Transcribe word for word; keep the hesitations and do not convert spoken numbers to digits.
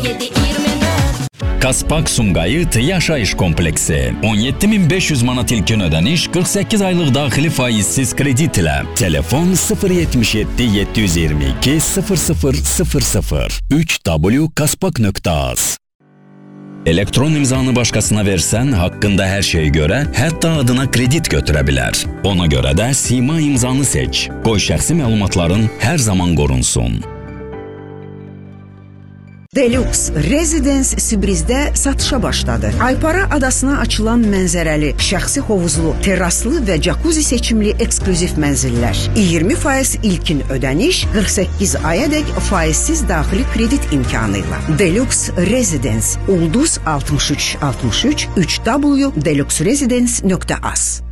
Kaspak Sumqayıt yaşayış kompleksi. on yetti min beş yüz manat ilkin ödəniş, qırx səkkiz aylıq daxili faizsiz kredit ilə. Telefon sıfır yetmiş yeddi yeddi yüz iyirmi iki sıfır sıfır sıfır sıfır üç w kaspak nöqtə az. Elektron imzanı başqasına versən, haqqında hər şeyi görə, hətta adına kredit götürə bilər. Ona görə də Sima imzanı seç. Qoy şəxsi məlumatların hər zaman qorunsun. Deluxe Residence Sibrizdə satışa başladı. Aypara adasına açılan mənzərəli, şəxsi hovuzlu, terraslı və jacuzzi seçimli eksklüziv mənzillər. iyirmi faiz ilkin ödəniş, qırx səkkiz ayadək faizsiz daxili kredit imkanıyla. Deluxe Residence Ulduz altmış üç altmış üç üç w deluxe residence nöqtə az.